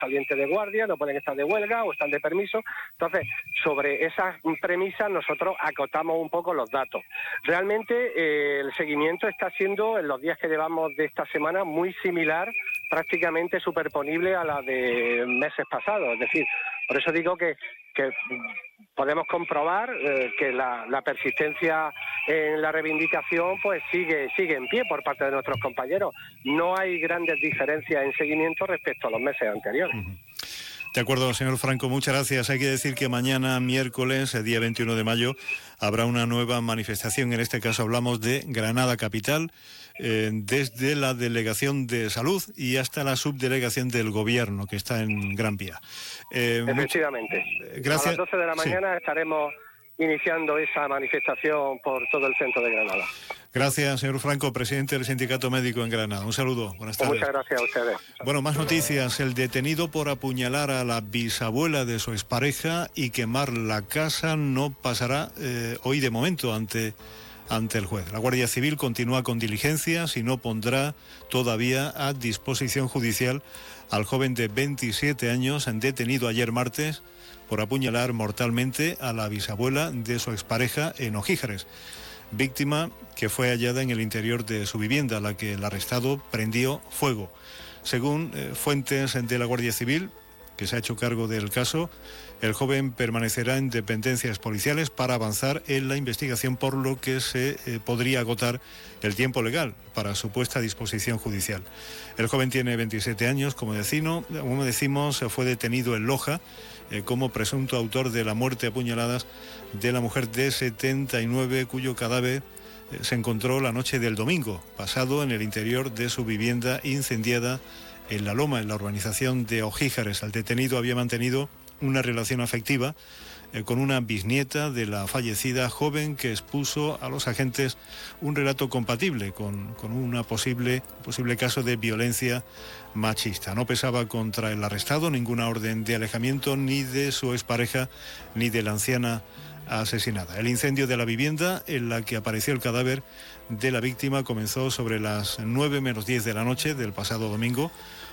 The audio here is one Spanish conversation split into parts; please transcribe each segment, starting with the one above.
salientes de guardia, no pueden estar de huelga o están de permiso. Entonces, sobre esas premisas nosotros acotamos un poco los datos. Realmente el seguimiento está siendo, en los días que llevamos de esta semana, muy similar, prácticamente superponible a la de meses pasados. Es decir, por eso digo que podemos comprobar que la persistencia en la reivindicación pues sigue en pie por parte de nuestros compañeros. No hay grandes diferencias en seguimiento respecto a los meses anteriores. De acuerdo, señor Franco, muchas gracias. Hay que decir que mañana, miércoles, el día 21 de mayo, habrá una nueva manifestación. En este caso hablamos de Granada Capital, desde la Delegación de Salud y hasta la Subdelegación del Gobierno, que está en Gran Vía. Efectivamente. Gracias. A las 12 de la mañana estaremos iniciando esa manifestación por todo el centro de Granada. Gracias, señor Franco, presidente del Sindicato Médico en Granada. Un saludo, buenas tardes. Muchas gracias a ustedes. Bueno, más noticias. El detenido por apuñalar a la bisabuela de su expareja y quemar la casa no pasará hoy de momento ante el juez. La Guardia Civil continúa con diligencias y no pondrá todavía a disposición judicial al joven de 27 años detenido ayer martes por apuñalar mortalmente a la bisabuela de su expareja en Ojíjares, víctima que fue hallada en el interior de su vivienda, a la que el arrestado prendió fuego. Según fuentes de la Guardia Civil, que se ha hecho cargo del caso, el joven permanecerá en dependencias policiales para avanzar en la investigación, por lo que se podría agotar el tiempo legal para su puesta a disposición judicial. El joven tiene 27 años, como decimos, fue detenido en Loja como presunto autor de la muerte a puñaladas de la mujer de 79, cuyo cadáver se encontró la noche del domingo pasado en el interior de su vivienda incendiada en La Loma, en la urbanización de Ojíjares. El detenido había mantenido una relación afectiva con una bisnieta de la fallecida joven, que expuso a los agentes un relato compatible con una posible caso de violencia machista. No pesaba contra el arrestado ninguna orden de alejamiento ni de su expareja ni de la anciana asesinada. El incendio de la vivienda en la que apareció el cadáver de la víctima comenzó sobre las 9 menos 10 de la noche del pasado domingo.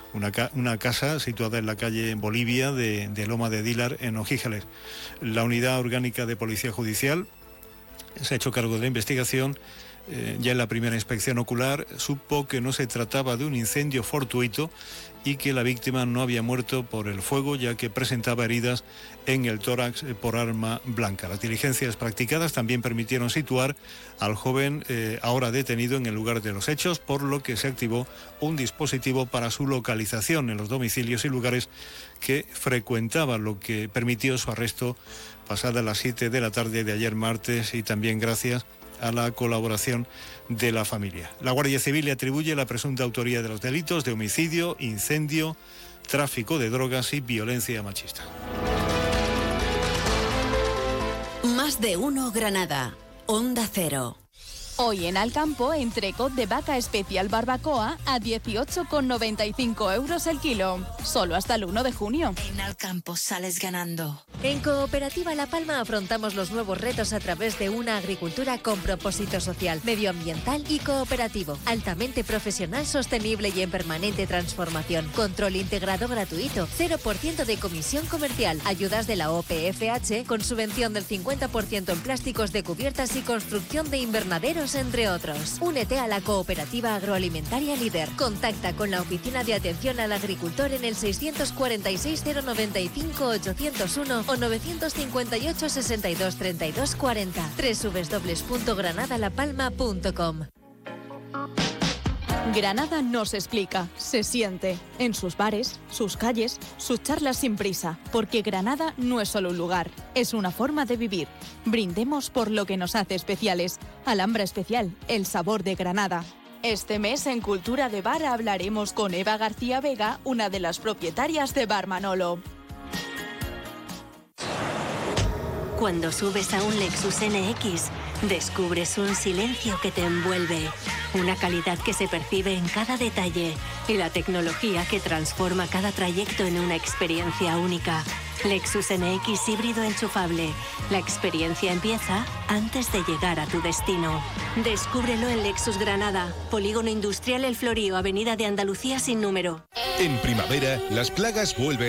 Una casa situada en la calle Bolivia de Loma de Dilar, en Ojíjares. La Unidad Orgánica de Policía Judicial se ha hecho cargo de la investigación. Ya en la primera inspección ocular supo que no se trataba de un incendio fortuito y que la víctima no había muerto por el fuego, ya que presentaba heridas en el tórax por arma blanca. Las diligencias practicadas también permitieron situar al joven ahora detenido en el lugar de los hechos, por lo que se activó un dispositivo para su localización en los domicilios y lugares que frecuentaba, lo que permitió su arresto pasada las 7 de la tarde de ayer martes, y también gracias a la colaboración de la familia. La Guardia Civil le atribuye la presunta autoría de los delitos de homicidio, incendio, tráfico de drogas y violencia machista. Más de uno Granada. Onda Cero. Hoy en Alcampo, entrecot de vaca especial barbacoa a 18,95 euros el kilo. Solo hasta el 1 de junio. En Alcampo sales ganando. En Cooperativa La Palma afrontamos los nuevos retos a través de una agricultura con propósito social, medioambiental y cooperativo, altamente profesional, sostenible y en permanente transformación. Control integrado gratuito, 0% de comisión comercial, ayudas de la OPFH con subvención del 50% en plásticos de cubiertas y construcción de invernaderos, entre otros. Únete a la Cooperativa Agroalimentaria Líder. Contacta con la Oficina de Atención al Agricultor en el 646 095 801 o 958 62 32 40. www.granadalapalma.com. Granada no se explica, se siente. En sus bares, sus calles, sus charlas sin prisa. Porque Granada no es solo un lugar, es una forma de vivir. Brindemos por lo que nos hace especiales. Alhambra Especial, el sabor de Granada. Este mes en Cultura de Bar hablaremos con Eva García Vega, una de las propietarias de Bar Manolo. Cuando subes a un Lexus NX, descubres un silencio que te envuelve, una calidad que se percibe en cada detalle y la tecnología que transforma cada trayecto en una experiencia única. Lexus NX híbrido enchufable. La experiencia empieza antes de llegar a tu destino. Descúbrelo en Lexus Granada, Polígono Industrial El Florío, Avenida de Andalucía sin número. En primavera, las plagas vuelven.